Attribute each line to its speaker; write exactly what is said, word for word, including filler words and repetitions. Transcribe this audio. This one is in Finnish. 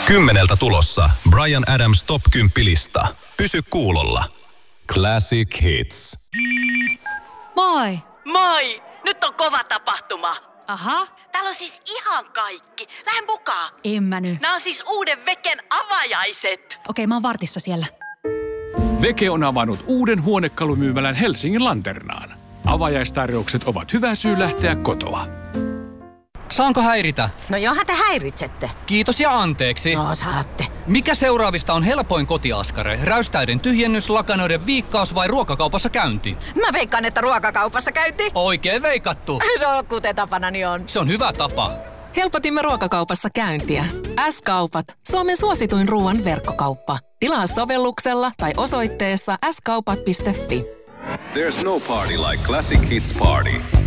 Speaker 1: Kymmeneltä tulossa Bryan Adams Top kymmenen-lista. Pysy kuulolla. Classic Hits.
Speaker 2: Moi!
Speaker 3: Moi! Nyt on kova tapahtuma.
Speaker 2: Aha.
Speaker 3: Täällä on siis ihan kaikki. Lähden mukaan.
Speaker 2: En mä nyt.
Speaker 3: Nämä on siis uuden Veken avajaiset.
Speaker 2: Okei, mä oon vartissa siellä.
Speaker 4: Veke on avannut uuden huonekalumyymälän Helsingin Lanternaan. Avajaistarjoukset ovat hyvä syy lähteä kotoa.
Speaker 5: Saanko häiritä?
Speaker 6: No johan te häiritsette.
Speaker 5: Kiitos ja anteeksi.
Speaker 6: No saatte.
Speaker 5: Mikä seuraavista on helpoin kotiaskare? Räystäiden tyhjennys, lakanoiden viikkaus vai ruokakaupassa käynti?
Speaker 6: Mä veikkaan, että ruokakaupassa käytiin.
Speaker 5: Oikein veikattu.
Speaker 6: No kuten tapanani on.
Speaker 5: Se on hyvä tapa.
Speaker 7: Helpotimme ruokakaupassa käyntiä. S-kaupat. Suomen suosituin ruoan verkkokauppa. Tilaa sovelluksella tai osoitteessa s kaupat piste fi.
Speaker 1: There's no party like Classic Hits Party.